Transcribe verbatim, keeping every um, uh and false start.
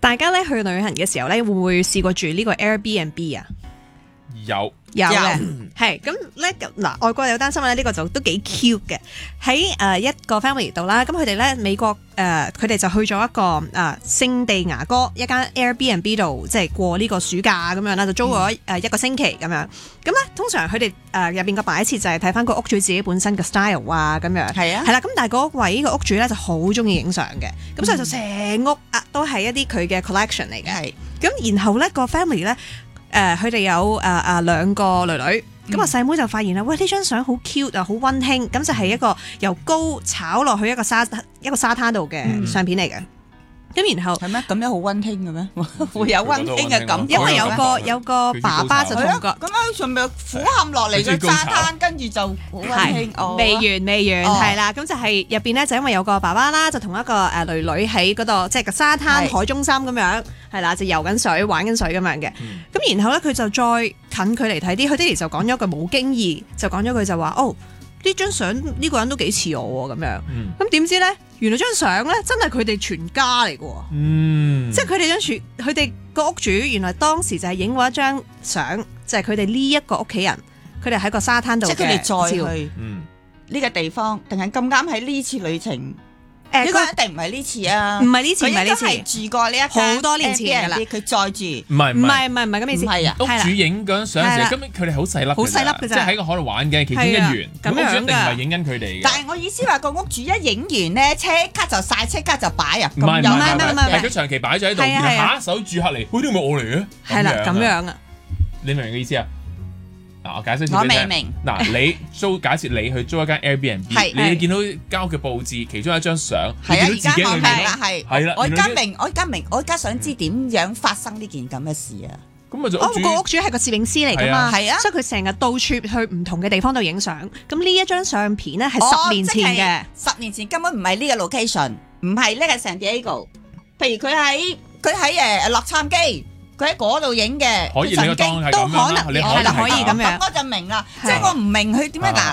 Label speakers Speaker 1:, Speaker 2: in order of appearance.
Speaker 1: 大家咧去旅行嘅時候咧，會唔會試過住呢個 Airbnb 啊？
Speaker 2: 有
Speaker 1: 有嘅，係咁咧嗱，外國有單新聞咧，呢個就都幾 cute 嘅。喺誒一個 family 度啦，咁佢哋咧美國誒佢哋就去咗一個誒聖地牙哥一間 Airbnb 度，即係過呢個暑假咁樣啦，就租咗誒一個星期咁樣。咁咧通常佢哋誒入邊個擺設就係睇翻個屋主自己本身嘅 style 啊咁樣。
Speaker 3: 係啊，
Speaker 1: 係啦，咁但係嗰位個屋主咧就好中意影相嘅，咁所以就成屋啊都係一啲佢嘅 collection 嚟嘅。係咁，然後咧個 family 咧。誒佢哋有誒誒兩個女女，咁啊細妹就發現啦，喂呢張相好 cute 啊，好溫馨，咁就係一個由高炒落去一個沙一個沙灘度嘅相片嚟嘅。咁然後
Speaker 3: 係咩？咁樣好溫馨嘅咩？會有溫馨嘅感覺，
Speaker 1: 因為有個有個爸爸就同個
Speaker 3: 咁樣上面俯瞰落嚟嘅沙灘，跟住就好溫馨。
Speaker 1: 未完未完係啦，咁就係入邊咧就因為有個爸爸啦，就同一個誒女女喺嗰度，即係個沙灘海中心咁樣。係啦，就游緊水、玩緊水咁樣嘅。咁、嗯、然後咧，佢就再近距離睇啲，佢爹哋就講咗句冇經意，就講咗句就話：哦，呢張相呢個人都幾似我喎咁樣。咁點、嗯、知咧，原來張相咧真係佢哋全家嚟嘅喎。嗯，即係佢哋張全，佢哋個屋主原來當時就係影過一張相，就係佢哋呢一個屋企人，佢哋喺個沙灘度嘅照。即係佢哋再去呢個地方，定係咁啱喺呢次旅程？誒，呢個一定唔係呢次啊， 唔係呢次，唔係呢次，
Speaker 3: 係住過呢一
Speaker 1: 好多年前㗎啦，
Speaker 3: 佢再住，
Speaker 2: 唔係
Speaker 1: 唔係唔係唔係咁意思，
Speaker 3: 係啊，
Speaker 2: 屋主影嗰張相時，根本佢哋好細粒，好細粒嘅啫，即係喺個海度玩嘅其中一員，咁屋主一定唔係影緊佢哋嘅。
Speaker 3: 但係我意思話個屋主一影完咧，即刻就曬，即刻就擺入，
Speaker 2: 唔係唔係唔係，係
Speaker 1: 係
Speaker 2: 佢長期擺咗喺度，然後下一手住客嚟，好啲咪我嚟嘅，
Speaker 1: 係啦咁樣啊，
Speaker 2: 你明唔明嘅意思啊？嗱，我解釋
Speaker 3: 我未明。
Speaker 2: 嗱，你租假設你去租一間 Airbnb，你見到間屋嘅佈置，其中一張相，
Speaker 3: 係啊，而家
Speaker 2: 我
Speaker 3: 明啦，係
Speaker 2: 係啦，
Speaker 3: 我而家明，我而家明，我而家想知點樣發生呢件咁嘅事啊？
Speaker 2: 咁咪就
Speaker 1: 哦，個屋主係個攝影師嚟㗎嘛，
Speaker 3: 係啊，
Speaker 1: 所以佢成日到處去唔同嘅地方度影相。咁呢一張相片咧係十年前嘅，
Speaker 3: 十年前根本唔係呢個 location，唔係呢個 San Diego。譬如佢喺佢喺誒洛杉磯。佢喺嗰度影嘅，
Speaker 2: 可以你個當係咁樣啦，
Speaker 1: 係啦，可以咁樣。
Speaker 3: 咁我就明啦，即係我唔明佢點解嗱